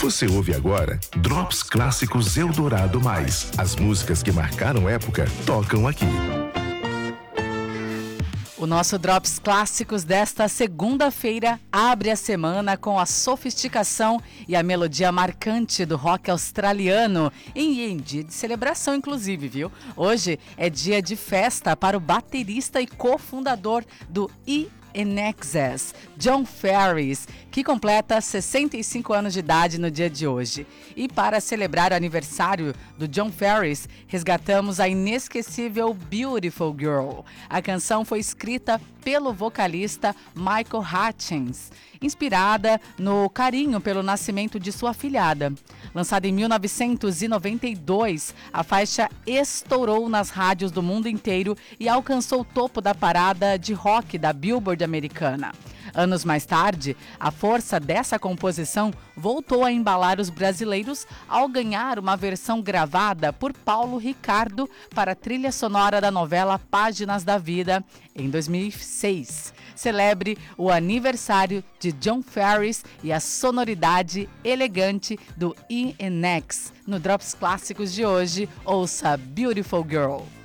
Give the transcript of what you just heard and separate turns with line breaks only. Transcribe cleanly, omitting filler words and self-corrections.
Você ouve agora Drops Clássicos Eldorado Mais. As músicas que marcaram época tocam aqui.
O nosso Drops Clássicos desta segunda-feira abre a semana com a sofisticação e a melodia marcante do rock australiano, em dia de celebração inclusive, viu? Hoje é dia de festa para o baterista e cofundador do INXS, John Farriss, que completa 65 anos de idade no dia de hoje. E para celebrar o aniversário do John Farriss, resgatamos a inesquecível Beautiful Girl. A canção foi escrita pelo vocalista Michael Hutchence, inspirada no carinho pelo nascimento de sua afilhada. Lançada em 1992, a faixa estourou nas rádios do mundo inteiro e alcançou o topo da parada de rock da Billboard americana. Anos mais tarde, a força dessa composição voltou a embalar os brasileiros ao ganhar uma versão gravada por Paulo Ricardo para a trilha sonora da novela Páginas da Vida, em 2006. Celebre o aniversário de John Farriss e a sonoridade elegante do INXS. No Drops Clássicos de hoje, ouça Beautiful Girl.